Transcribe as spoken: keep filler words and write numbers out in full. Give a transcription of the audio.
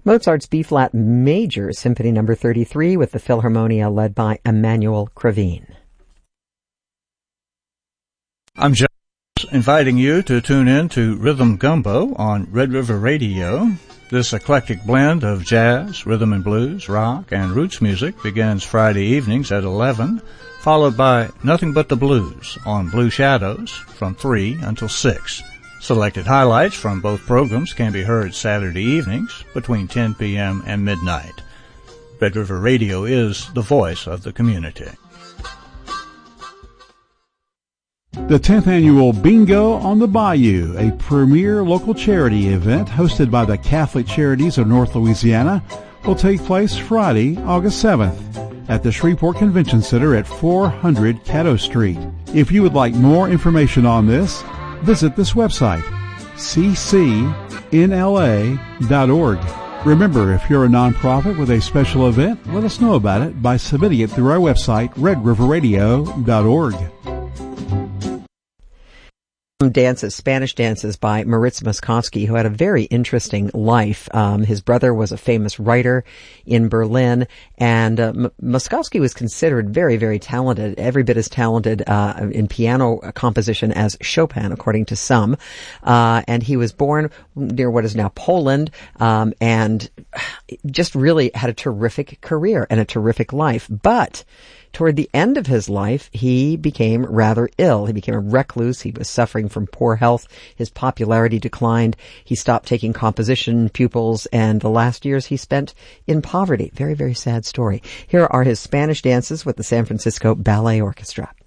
Mozart's B-flat Major Symphony Number thirty-three with the Philharmonia led by Emmanuel Kravin. I'm just inviting you to tune in to Rhythm Gumbo on Red River Radio. This eclectic blend of jazz, rhythm and blues, rock, and roots music begins Friday evenings at eleven, followed by Nothing But the Blues on Blue Shadows from three until six. Selected highlights from both programs can be heard Saturday evenings between ten p.m. and midnight. Red River Radio is the voice of the community. The tenth Annual Bingo on the Bayou, a premier local charity event hosted by the Catholic Charities of North Louisiana, will take place Friday, August seventh at the Shreveport Convention Center at four hundred Caddo Street. If you would like more information on this, visit this website, c c n l a dot org. Remember, if you're a nonprofit with a special event, let us know about it by submitting it through our website, red river radio dot org. Dances, Spanish Dances by Moritz Moszkowski, who had a very interesting life. Um, his brother was a famous writer in Berlin, and uh, M- Moszkowski was considered very, very talented, every bit as talented uh, in piano composition as Chopin, according to some. Uh, and he was born near what is now Poland, um, and just really had a terrific career and a terrific life. But toward the end of his life, he became rather ill. He became a recluse. He was suffering from poor health. His popularity declined. He stopped taking composition pupils, and the last years he spent in poverty. Very, very sad story. Here are his Spanish dances with the San Francisco Ballet Orchestra.